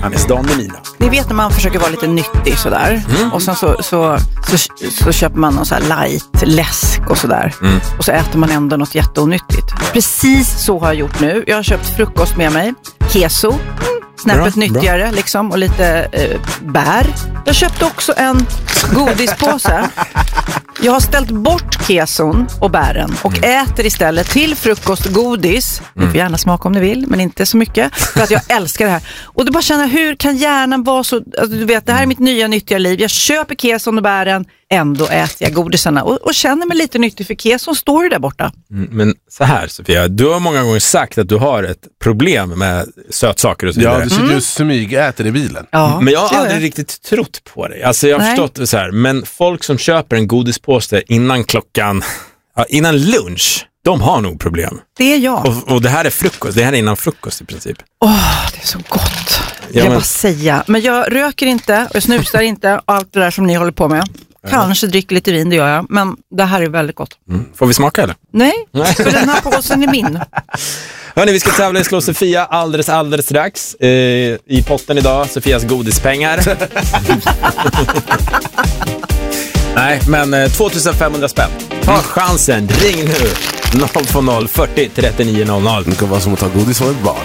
Anis Don Demina. Ni vet när man försöker vara lite nyttig sådär. Och sen så köper man någon så här light läsk och sådär. Och så äter man ändå något jätteonyttigt. Precis så har jag gjort nu. Jag har köpt frukost med mig. Keso. Snäppet nyttigare liksom. Och lite bär. Jag köpte också en godispåse. Jag har ställt bort keson och bären och äter istället till frukost godis. Ni får gärna smaka om ni vill, men inte så mycket. För att jag älskar det här. Och du bara känner, hur kan hjärnan vara så... Alltså, du vet, det här är mitt nya nyttiga liv. Jag köper keson och bären, ändå äter jag godisarna. Och känner mig lite nyttig, för keson står ju där borta. Men så här, Sofia, du har många gånger sagt att du har ett problem med sötsaker och så vidare. Ja, du sitter ju smyg äter i bilen. Ja, men jag har aldrig riktigt trott på dig. Alltså jag har förstått det så här, men folk som köper en godispåse innan lunch, de har nog problem. Det är jag. Och det här är frukost, det här är innan frukost i princip. Det är så gott. Jag bara säga. Men jag röker inte, och jag snusar inte, allt det där som ni håller på med. Kanske dricker lite vin, det gör jag. Men det här är väldigt gott. Får vi smaka eller? Nej, för den här påsen är min. Hörrni, vi ska tävla i Slå Sofia alldeles strax. I potten idag, Sofias godispengar. Nej, men 2500 spänn. Ta chansen, ring nu. 020 40 39 00. Det kan vara som att ta godis som ett barn.